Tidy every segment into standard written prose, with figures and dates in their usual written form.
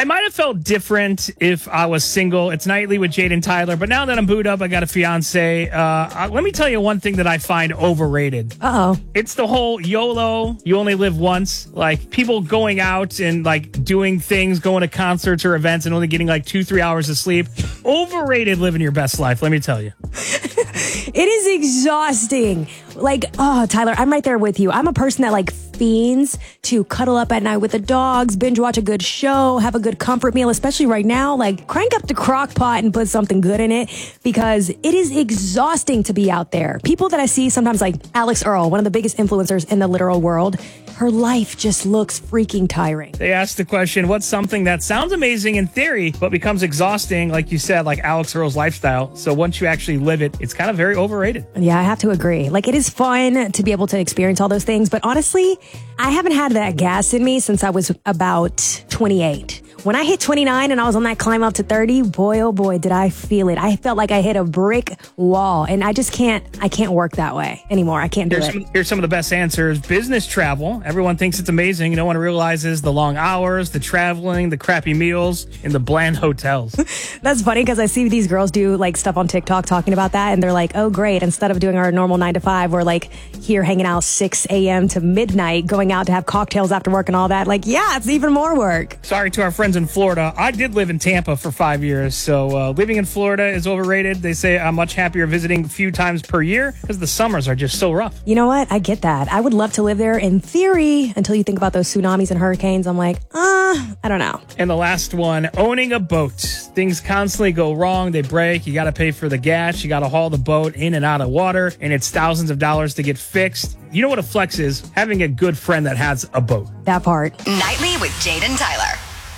I might have felt different if I was single. It's nightly with Jade and Tyler, but now that I'm booed up, I got a fiance. Let me tell you one thing that I find overrated. Uh-oh. It's the whole YOLO, you only live once. Like people going out and like doing things, going to concerts or events and only getting like 2-3 hours of sleep. Overrated living your best life, let me tell you. It is exhausting. Like, oh, Tyler, I'm right there with you. I'm a person that like fiends to cuddle up at night with the dogs, binge watch a good show, have a good comfort meal, especially right now. Like, crank up the crock pot and put something good in it because it is exhausting to be out there. People that I see sometimes, like Alex Earl, one of the biggest influencers in the literal world, her life just looks freaking tiring. They asked the question, what's something that sounds amazing in theory, but becomes exhausting, like you said, like Alex Earl's lifestyle. So once you actually live it, it's kind of very overrated. Yeah, I have to agree. Like, it is fun to be able to experience all those things, but honestly, I haven't had that gas in me since I was about 28. When I hit 29 and I was on that climb up to 30, boy, oh boy, did I feel it. I felt like I hit a brick wall, and I can't work that way anymore. I can't do it. Here's some of the best answers. Business travel. Everyone thinks it's amazing. No one realizes the long hours, the traveling, the crappy meals, and the bland hotels. That's funny because I see these girls do like stuff on TikTok talking about that, and they're like, oh, great. Instead of doing our normal 9 to 5, we're like here hanging out 6 a.m. to midnight, going out to have cocktails after work and all that. Like, yeah, it's even more work. Sorry to our friends in Florida. I did live in Tampa for 5 years, so living in Florida is overrated. They say I'm much happier visiting a few times per year because the summers are just so rough. You know what? I get that. I would love to live there in theory until you think about those tsunamis and hurricanes. I'm like, I don't know. And the last one, owning a boat. Things constantly go wrong. They break. You got to pay for the gas. You got to haul the boat in and out of water, and it's thousands of dollars to get fixed. You know what a flex is? Having a good friend that has a boat. That part. Nightly with Jade and Tyler.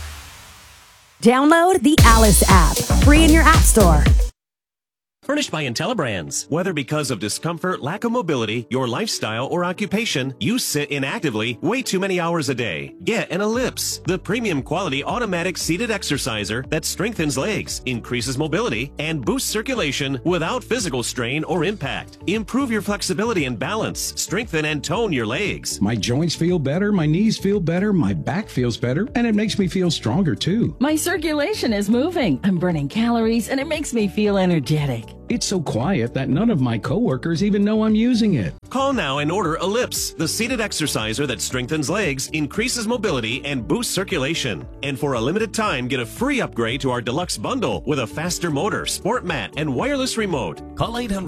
Download the Alice app, free in your app store. Furnished by IntelliBrands. Whether because of discomfort, lack of mobility, your lifestyle, or occupation, you sit inactively way too many hours a day. Get an Ellipse, the premium quality automatic seated exerciser that strengthens legs, increases mobility, and boosts circulation without physical strain or impact. Improve your flexibility and balance, strengthen and tone your legs. My joints feel better, my knees feel better, my back feels better, and it makes me feel stronger too. My circulation is moving. I'm burning calories, and it makes me feel energetic. It's so quiet that none of my coworkers even know I'm using it. Call now and order Ellipse, the seated exerciser that strengthens legs, increases mobility, and boosts circulation. And for a limited time, get a free upgrade to our deluxe bundle with a faster motor, sport mat, and wireless remote. Call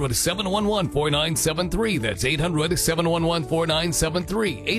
800-711-4973. That's 800-711-4973.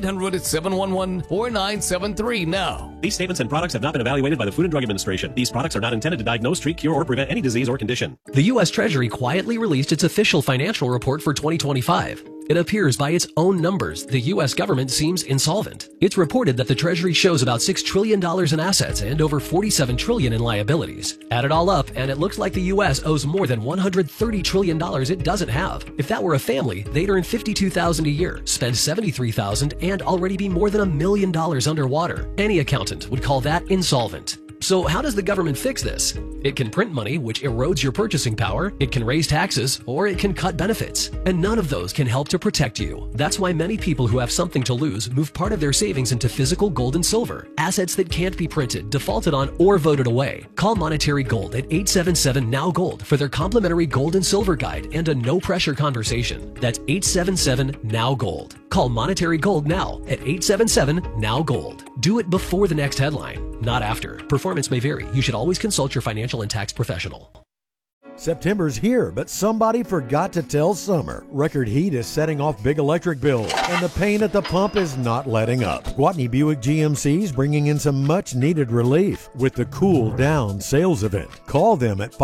800-711-4973 now. These statements and products have not been evaluated by the Food and Drug Administration. These products are not intended to diagnose, treat, cure, or prevent any disease or condition. The U.S. Treasury quietly released its official financial report for 2025. It appears by its own numbers, the U.S. government seems insolvent. It's reported that the Treasury shows about $6 trillion in assets and over $47 trillion in liabilities. Add it all up, and it looks like the U.S. owes more than $130 trillion it doesn't have. If that were a family, they'd earn $52,000 a year, spend $73,000, and already be more than $1 million underwater. Any accountant would call that insolvent. So how does the government fix this? It can print money, which erodes your purchasing power, it can raise taxes, or it can cut benefits. And none of those can help to protect you. That's why many people who have something to lose move part of their savings into physical gold and silver, assets that can't be printed, defaulted on, or voted away. Call Monetary Gold at 877-NOW-GOLD for their complimentary gold and silver guide and a no-pressure conversation. That's 877-NOW-GOLD. Call Monetary Gold now at 877-NOW-GOLD. Do it before the next headline, not after. Performance may vary. You should always consult your financial and tax professional. September's here, but somebody forgot to tell Summer. Record heat is setting off big electric bills, and the pain at the pump is not letting up. Gwatney Buick GMC is bringing in some much-needed relief with the Cool Down sales event. Call them at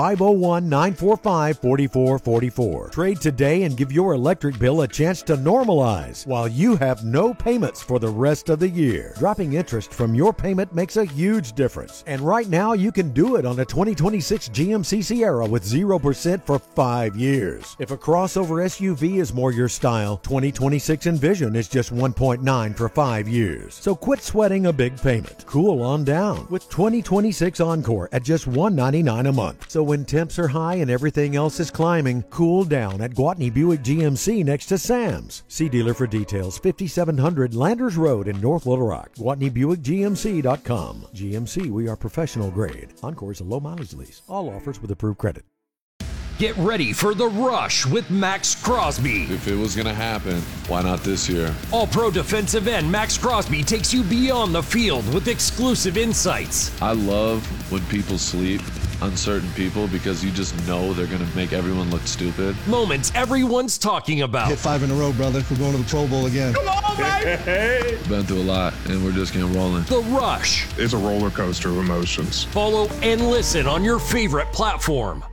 501-945-4444. Trade today and give your electric bill a chance to normalize while you have no payments for the rest of the year. Dropping interest from your payment makes a huge difference, and right now you can do it on a 2026 GMC Sierra with 0 0% for 5 years. If a crossover SUV is more your style, 2026 Envision is just 1.9 for 5 years. So quit sweating a big payment. Cool on down with 2026 Encore at just $199 a month. So when temps are high and everything else is climbing, cool down at Gwatney Buick GMC next to Sam's. See dealer for details. 5700 Landers Road in North Little Rock. GwatneyBuickGMC.com. GMC, we are professional grade. Encore is a low mileage lease. All offers with approved credit. Get ready for The Rush with Max Crosby. If it was going to happen, why not this year? All-pro defensive end Max Crosby takes you beyond the field with exclusive insights. I love when people sleep on certain people because you just know they're going to make everyone look stupid. Moments everyone's talking about. Hit 5 in a row, brother. We're going to the Pro Bowl again. Come on, baby! Been through a lot, and we're just getting rolling. The Rush. It's a roller coaster of emotions. Follow and listen on your favorite platform.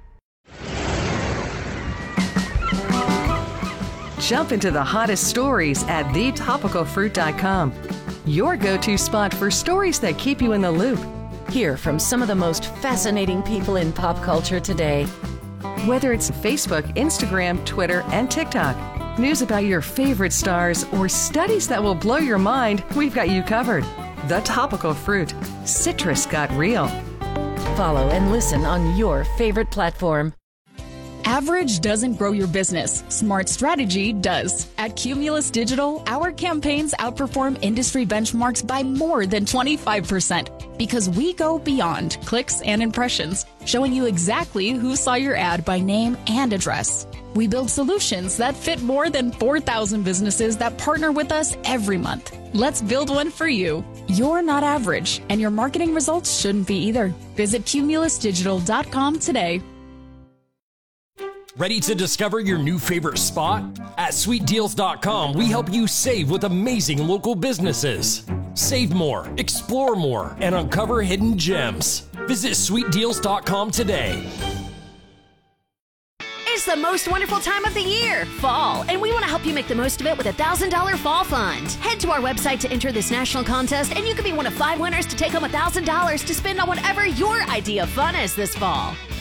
Jump into the hottest stories at thetopicalfruit.com. Your go-to spot for stories that keep you in the loop. Hear from some of the most fascinating people in pop culture today. Whether it's Facebook, Instagram, Twitter, and TikTok, news about your favorite stars, or studies that will blow your mind, we've got you covered. The Topical Fruit. Citrus got real. Follow and listen on your favorite platform. Average doesn't grow your business. Smart strategy does. At Cumulus Digital, our campaigns outperform industry benchmarks by more than 25% because we go beyond clicks and impressions, showing you exactly who saw your ad by name and address. We build solutions that fit more than 4,000 businesses that partner with us every month. Let's build one for you. You're not average, and your marketing results shouldn't be either. Visit cumulusdigital.com today. Ready to discover your new favorite spot? At sweetdeals.com, we help you save with amazing local businesses. Save more, explore more, and uncover hidden gems. Visit sweetdeals.com today. It's the most wonderful time of the year, fall, and we want to help you make the most of it with a $1,000 fall fund. Head to our website to enter this national contest, and you could be one of 5 winners to take home $1,000 to spend on whatever your idea of fun is this fall.